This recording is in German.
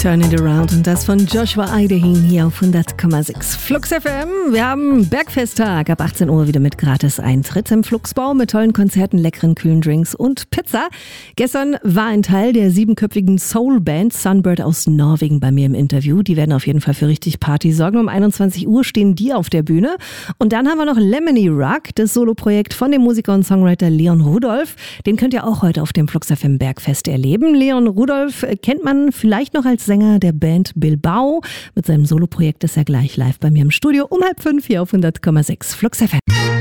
Turn It Around und das von Joshua Eidehin hier auf 100,6 Flux FM. Wir haben Bergfesttag ab 18 Uhr wieder mit Gratis-Eintritt im Fluxbau mit tollen Konzerten, leckeren, kühlen Drinks und Pizza. Gestern war ein Teil der 7-köpfigen Soul-Band Sunbird aus Norwegen bei mir im Interview. Die werden auf jeden Fall für richtig Party sorgen. Um 21 Uhr stehen die auf der Bühne. Und dann haben wir noch Lemony Rock, das Soloprojekt von dem Musiker und Songwriter Leon Rudolph. Den könnt ihr auch heute auf dem Flux FM Bergfest erleben. Leon Rudolph kennt man vielleicht noch als Sänger der Band Bilbao. Mit seinem Soloprojekt ist er gleich live bei mir im Studio um 4:30 hier auf 100,6 Flux FM.